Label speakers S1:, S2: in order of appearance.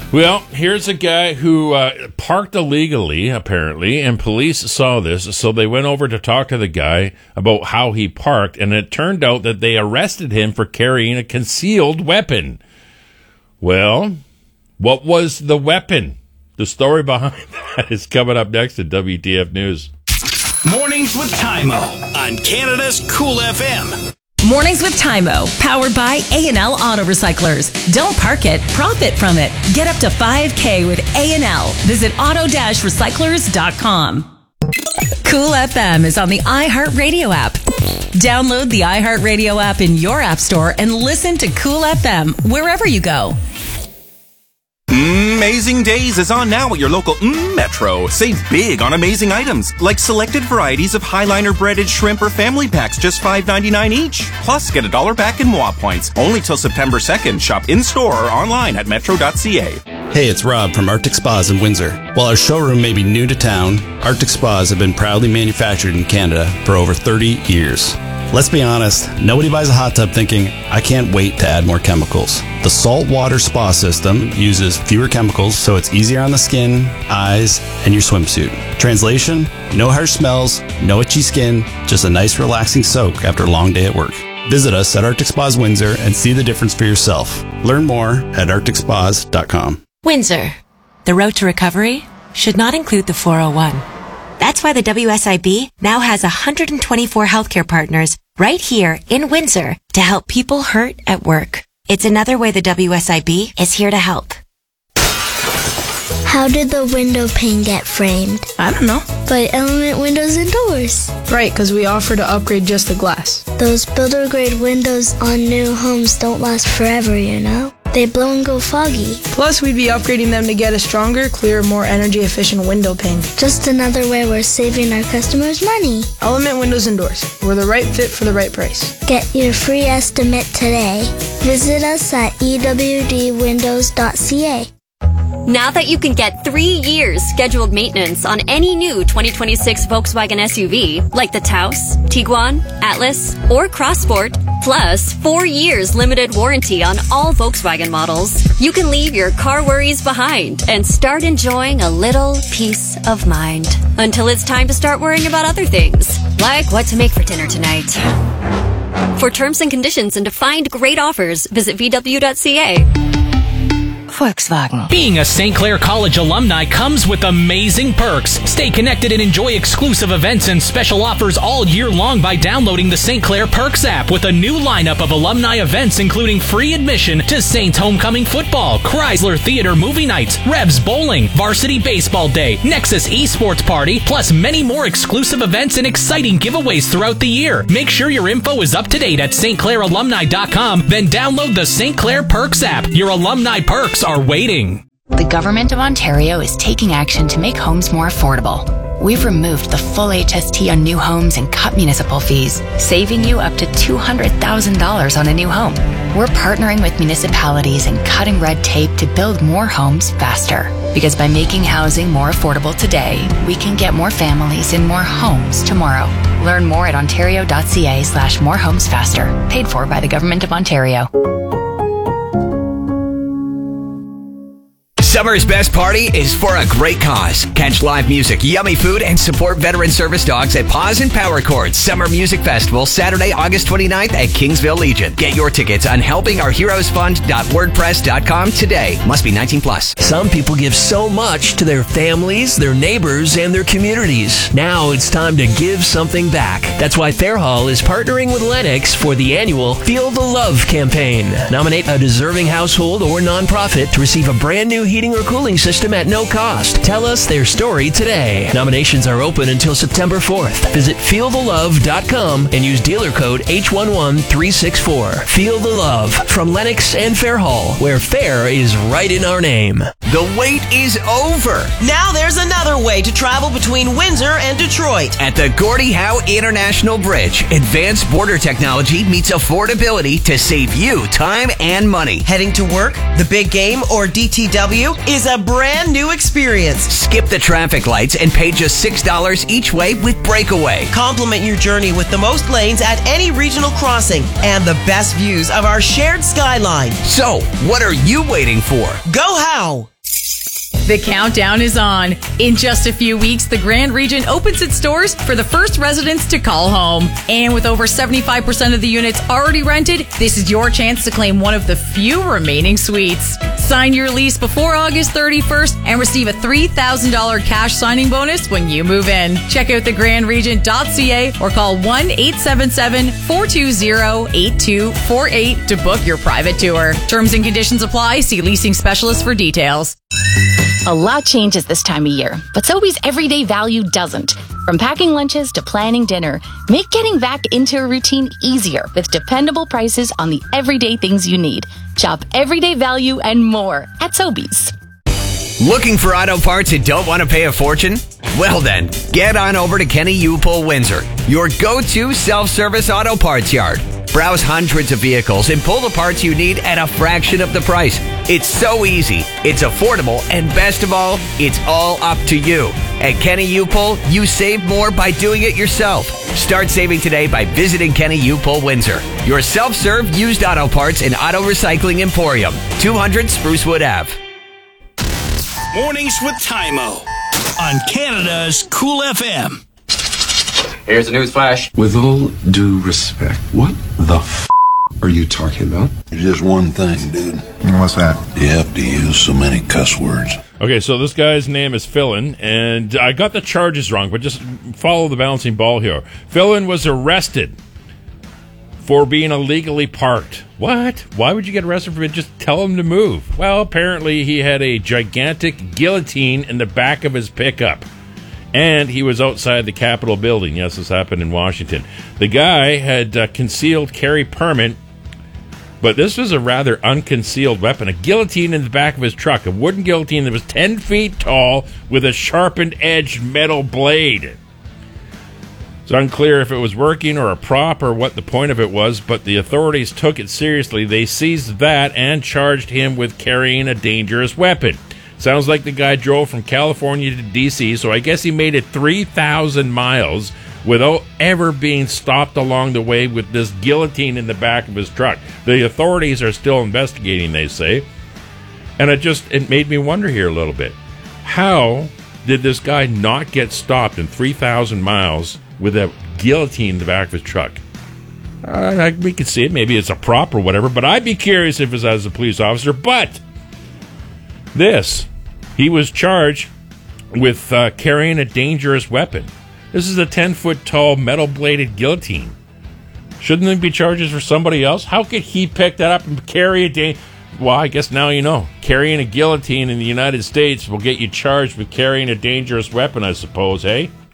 S1: Well, here's a guy who parked illegally, apparently, and police saw this, so they went over to talk to the guy about how he parked, and it turned out that they arrested him for carrying a concealed weapon. Well, what was the weapon? The story behind that is coming up next at WTF News.
S2: Mornings with Tymo on Canada's Cool FM.
S3: Mornings with Tymo, powered by A&L Auto Recyclers. Don't park it, profit from it. Get up to $5,000 with A&L. Visit auto-recyclers.com. Cool FM is on the iHeartRadio app. Download the iHeartRadio app in your app store and listen to Cool FM wherever you go.
S4: Amazing Days is on now at your local Metro. Save big on amazing items, like selected varieties of Highliner breaded shrimp or family packs, just $5.99 each. Plus, get $1 back in MOA points. Only till September 2nd. Shop in-store or online at metro.ca.
S5: Hey, it's Rob from Arctic Spas in Windsor. While our showroom may be new to town, Arctic Spas have been proudly manufactured in Canada for over 30 years. Let's be honest, nobody buys a hot tub thinking, I can't wait to add more chemicals. The saltwater spa system uses fewer chemicals, so it's easier on the skin, eyes, and your swimsuit. Translation, no harsh smells, no itchy skin, just a nice relaxing soak after a long day at work. Visit us at Arctic Spas Windsor and see the difference for yourself. Learn more at arcticspas.com.
S6: Windsor. The road to recovery should not include the 401. That's why the WSIB now has 124 healthcare partners right here in Windsor to help people hurt at work. It's another way the WSIB is here to help.
S7: How did the window pane get framed?
S8: I don't know.
S7: By Element Windows and Doors.
S8: Right, because we offer to upgrade just the glass.
S7: Those builder-grade windows on new homes don't last forever, you know? They blow and go foggy.
S8: Plus, we'd be upgrading them to get a stronger, clearer, more energy-efficient window pane.
S7: Just another way we're saving our customers money.
S8: Element Windows and Doors. We're the right fit for the right price.
S7: Get your free estimate today. Visit us at ewdwindows.ca.
S9: Now that you can get 3 years scheduled maintenance on any new 2026 Volkswagen SUV, like the Taos, Tiguan, Atlas, or Crossport, plus 4 years limited warranty on all Volkswagen models, you can leave your car worries behind and start enjoying a little peace of mind. Until it's time to start worrying about other things, like what to make for dinner tonight. For terms and conditions and to find great offers, visit VW.ca.
S10: Volkswagen. Being a St. Clair College alumni comes with amazing perks. Stay connected and enjoy exclusive events and special offers all year long by downloading the St. Clair Perks app with a new lineup of alumni events including free admission to Saints Homecoming Football, Chrysler Theater Movie Nights, Rebs Bowling, Varsity Baseball Day, Nexus Esports Party, plus many more exclusive events and exciting giveaways throughout the year. Make sure your info is up to date at stclairalumni.com, then download the St. Clair Perks app. Your alumni perks are waiting.
S11: The Government of Ontario is taking action to make homes more affordable. We've removed the full HST on new homes and cut municipal fees, saving you up to $200,000 on a new home. We're partnering with municipalities and cutting red tape to build more homes faster. Because by making housing more affordable today, we can get more families in more homes tomorrow. Learn more at ontario.ca/morehomesfaster. Paid for by the Government of Ontario.
S12: Summer's best party is for a great cause. Catch live music, yummy food, and support veteran service dogs at Paws and Power Chords Summer Music Festival, Saturday, August 29th at Kingsville Legion. Get your tickets on helpingourheroesfund.wordpress.com today. Must be 19 plus.
S13: Some people give so much to their families, their neighbors, and their communities. Now it's time to give something back. That's why Fairhall is partnering with Lennox for the annual Feel the Love campaign. Nominate a deserving household or nonprofit to receive a brand new heating or cooling system at no cost. Tell us their story today. Nominations are open until September 4th. Visit feelthelove.com and use dealer code H11364. Feel the Love from Lennox and Fairhall, where fair is right in our name.
S12: The wait is over.
S14: Now there's another way to travel between Windsor and Detroit.
S12: At the Gordie Howe International Bridge, advanced border technology meets affordability to save you time and money.
S14: Heading to work, the big game, or DTW is a brand new experience.
S12: Skip the traffic lights and pay just $6 each way with Breakaway.
S14: Complement your journey with the most lanes at any regional crossing and the best views of our shared skyline.
S12: So, what are you waiting for?
S14: Go Howe!
S3: The countdown is on. In just a few weeks, the Grand Regent opens its doors for the first residents to call home. And with over 75% of the units already rented, this is your chance to claim one of the few remaining suites. Sign your lease before August 31st and receive a $3,000 cash signing bonus when you move in. Check out thegrandregent.ca or call 1-877-420-8248 to book your private tour. Terms and conditions apply. See leasing specialist for details.
S11: A lot changes this time of year, but Sobeys everyday value doesn't. From packing lunches to planning dinner, make getting back into a routine easier with dependable prices on the everyday things you need. Shop everyday value and more at Sobeys.
S12: Looking for auto parts and don't want to pay a fortune? Well then, get on over to Kenny U-Pull Windsor, your go-to self-service auto parts yard. Browse hundreds of vehicles and pull the parts you need at a fraction of the price. It's so easy, it's affordable, and best of all, it's all up to you. At Kenny U-Pull, you save more by doing it yourself. Start saving today by visiting Kenny U-Pull Windsor, your self-serve used auto parts and auto recycling emporium, 200 Sprucewood Ave.
S2: Mornings with Tymo on Canada's Cool FM.
S15: Here's a news flash.
S16: With all due respect, what the are you talking about?
S17: Just one thing, dude.
S16: What's that?
S17: You have to use so many cuss words.
S1: Okay, so this guy's name is Philin, and I got the charges wrong, but just follow the bouncing ball here. Philin was arrested for being illegally parked. What? Why would you get arrested for it? Just tell him to move. Well, apparently he had a gigantic guillotine in the back of his pickup. And he was outside the Capitol building. Yes, this happened in Washington. The guy had concealed carry permit, but this was a rather unconcealed weapon. A guillotine in the back of his truck. A wooden guillotine that was 10 feet tall with a sharpened-edged metal blade. It's unclear if it was working or a prop or what the point of it was, but the authorities took it seriously. They seized that and charged him with carrying a dangerous weapon. Sounds like the guy drove from California to D.C., so I guess he made it 3,000 miles without ever being stopped along the way with this guillotine in the back of his truck. The authorities are still investigating, they say. And it made me wonder here a little bit. How did this guy not get stopped in 3,000 miles with a guillotine in the back of his truck? We could see it. Maybe it's a prop or whatever, but I'd be curious if it's as a police officer. But he was charged with carrying a dangerous weapon. This is a 10-foot tall metal-bladed guillotine. Shouldn't there be charges for somebody else? How could he pick that up and carry a Well, I guess now you know. Carrying a guillotine in the United States will get you charged with carrying a dangerous weapon, I suppose, eh?